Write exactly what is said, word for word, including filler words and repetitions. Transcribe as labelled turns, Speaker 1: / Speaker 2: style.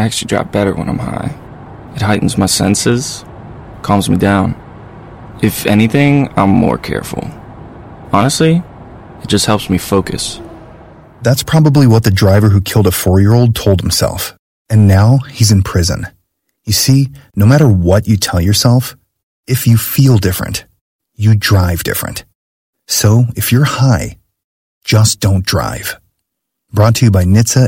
Speaker 1: actually drive better when I'm high. It heightens my senses, calms me down. If anything, I'm more careful. Honestly, it just helps me focus.
Speaker 2: That's probably what the driver who killed a four-year-old told himself. And now he's in prison. You see, no matter what you tell yourself, if you feel different, you drive different. So if you're high, just don't drive. Brought to you by N H T S A